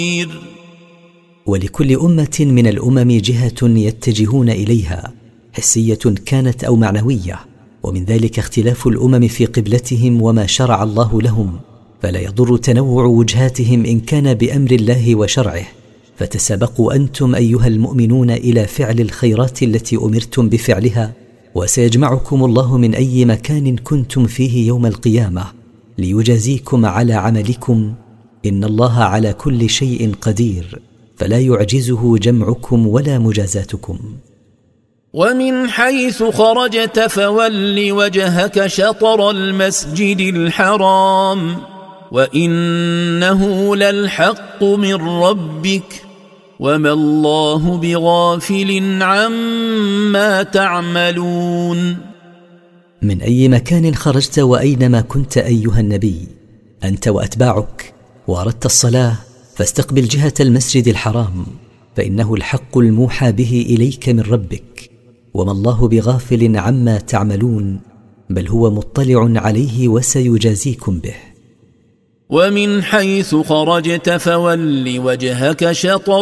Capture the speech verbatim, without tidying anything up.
ولكل أمة من الأمم جهة يتجهون إليها، حسية كانت أو معنوية، ومن ذلك اختلاف الأمم في قبلتهم وما شرع الله لهم، فلا يضر تنوع وجهاتهم إن كان بأمر الله وشرعه. فتسابقوا أنتم أيها المؤمنون إلى فعل الخيرات التي أمرتم بفعلها، وسيجمعكم الله من أي مكان كنتم فيه يوم القيامة ليجازيكم على عملكم، إن الله على كل شيء قدير، فلا يعجزه جمعكم ولا مجازاتكم. ومن حيث خرجت فول وجهك شطر المسجد الحرام وإنه للحق من ربك وما الله بغافل عما تعملون. من أي مكان خرجت وأينما كنت أيها النبي أنت وأتباعك وأردت الصلاة، فاستقبل جهة المسجد الحرام، فإنه الحق الموحى به إليك من ربك، وما الله بغافل عما تعملون، بل هو مطلع عليه وسيجازيكم به. ومن حيث خرجت فول وجهك شطر